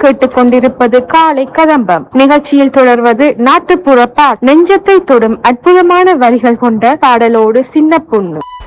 கேட்டுக்கொண்டிருப்பது காலை கதம்பம் நிகழ்ச்சியில் தொடர்வது நாட்டுப்புற பாடல். நெஞ்சத்தை தொடும் அற்புதமான வரிகள் கொண்ட பாடலோடு சின்ன பொண்ணு.